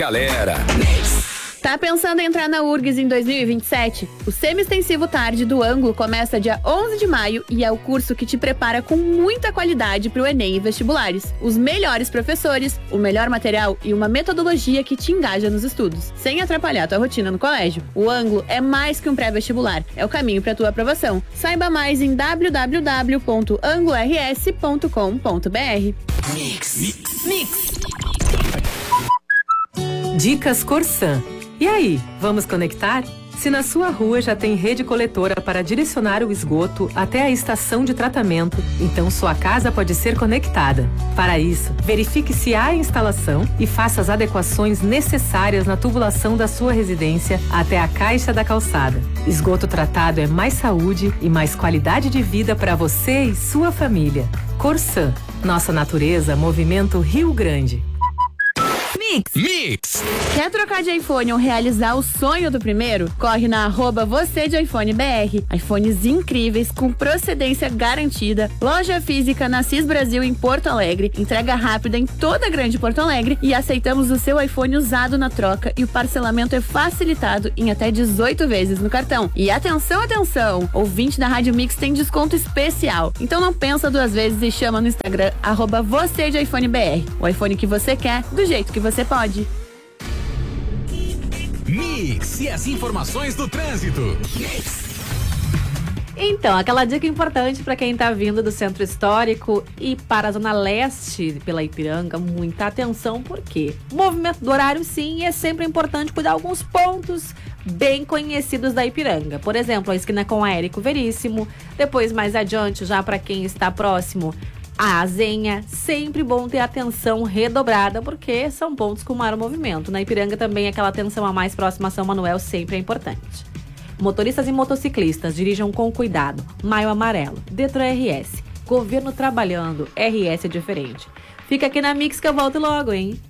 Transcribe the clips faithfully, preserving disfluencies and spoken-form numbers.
Galera. Tá pensando em entrar na U R G S em dois mil e vinte e sete? O semi-extensivo Tarde do Ângulo começa dia onze de maio e é o curso que te prepara com muita qualidade para o Enem e vestibulares. Os melhores professores, o melhor material e uma metodologia que te engaja nos estudos, sem atrapalhar tua rotina no colégio. O Ângulo é mais que um pré-vestibular, é o caminho para tua aprovação. Saiba mais em w w w ponto anglo r s ponto com ponto b r. Mix. Mix. Mix. Dicas Corsã. E aí, vamos conectar? Se na sua rua já tem rede coletora para direcionar o esgoto até a estação de tratamento, então sua casa pode ser conectada. Para isso, verifique se há instalação e faça as adequações necessárias na tubulação da sua residência até a caixa da calçada. Esgoto tratado é mais saúde e mais qualidade de vida para você e sua família. Corsã, nossa natureza, movimento Rio Grande. Mix. Mix. Quer trocar de iPhone ou realizar o sonho do primeiro? Corre na arroba você de iPhone B R. iPhones incríveis com procedência garantida. Loja física na Cis Brasil em Porto Alegre. Entrega rápida em toda a grande Porto Alegre e aceitamos o seu iPhone usado na troca e o parcelamento é facilitado em até dezoito vezes no cartão. E atenção, atenção! Ouvinte da Rádio Mix tem desconto especial. Então não pensa duas vezes e chama no Instagram arroba você de iPhone B R. O iPhone que você quer, do jeito que você pode. Mix e as informações do trânsito. Mix. Então, aquela dica importante para quem tá vindo do Centro Histórico e para a Zona Leste pela Ipiranga, muita atenção, porque o movimento do horário, sim, é sempre importante cuidar de alguns pontos bem conhecidos da Ipiranga. Por exemplo, a esquina com a Érico Veríssimo, depois mais adiante, já para quem está próximo, a Azenha, sempre bom ter atenção redobrada, porque são pontos com maior movimento. Na Ipiranga também aquela atenção a mais próxima a São Manuel sempre é importante. Motoristas e motociclistas dirijam com cuidado. Maio Amarelo, Detran R S, governo trabalhando, R S é diferente. Fica aqui na Mix que eu volto logo, hein?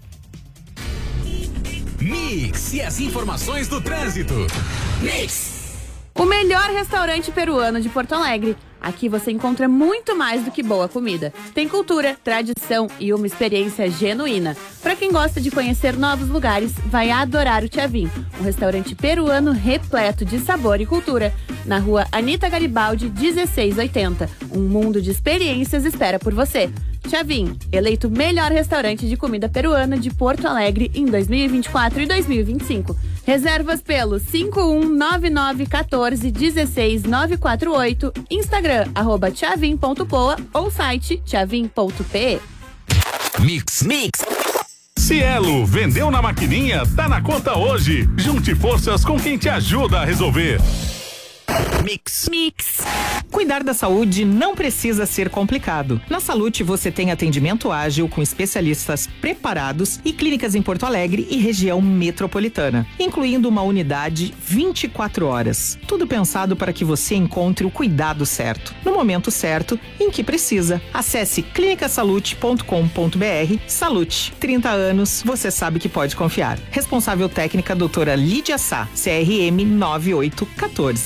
Mix e as informações do trânsito. Mix. O melhor restaurante peruano de Porto Alegre. Aqui você encontra muito mais do que boa comida. Tem cultura, tradição e uma experiência genuína. Para quem gosta de conhecer novos lugares, vai adorar o Tchavin, um restaurante peruano repleto de sabor e cultura. Na rua Anita Garibaldi, dezesseis oitenta. Um mundo de experiências espera por você. Tchavin, eleito melhor restaurante de comida peruana de Porto Alegre em dois mil e vinte e quatro e dois mil e vinte e cinco. Reservas pelo cinco um nove nove um quatro um seis nove quatro oito, Instagram, arroba tchavin ponto poa ou site tchavin ponto pe. Mix, mix. Cielo, vendeu na maquininha? Tá na conta hoje. Junte forças com quem te ajuda a resolver. Mix. Mix. Cuidar da saúde não precisa ser complicado. Na Salute você tem atendimento ágil com especialistas preparados e clínicas em Porto Alegre e região metropolitana, incluindo uma unidade vinte e quatro horas. Tudo pensado para que você encontre o cuidado certo, no momento certo, em que precisa. Acesse clinica salute ponto com ponto b r. Salute, trinta anos, você sabe que pode confiar. Responsável técnica doutora Lídia Sá, C R M nove oito um quatro.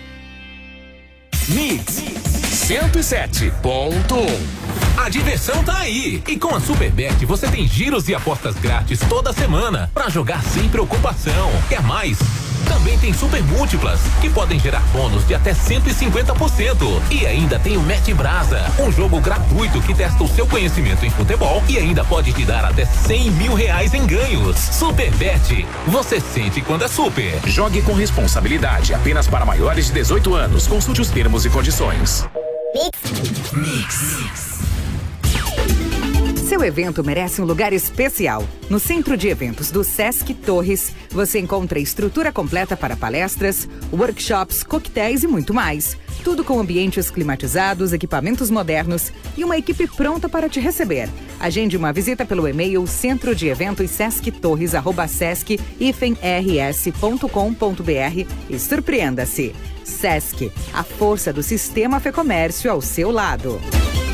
Mix cento e sete ponto um. A diversão tá aí. E com a Superbet você tem giros e apostas grátis toda semana pra jogar sem preocupação. Quer mais? Também tem super múltiplas que podem gerar bônus de até cento e cinquenta por cento. E ainda tem o Match Brasa, um jogo gratuito que testa o seu conhecimento em futebol e ainda pode te dar até cem mil reais em ganhos. Superbet, você sente quando é super. Jogue com responsabilidade, apenas para maiores de dezoito anos. Consulte os termos e condições. Mix. Mix. Seu evento merece um lugar especial. No Centro de Eventos do Sesc Torres, você encontra estrutura completa para palestras, workshops, coquetéis e muito mais. Tudo com ambientes climatizados, equipamentos modernos e uma equipe pronta para te receber. Agende uma visita pelo e-mail centro de eventos sesc torres arroba sesc r s ponto com ponto b r e surpreenda-se. Sesc, a força do sistema Fê Comércio ao seu lado.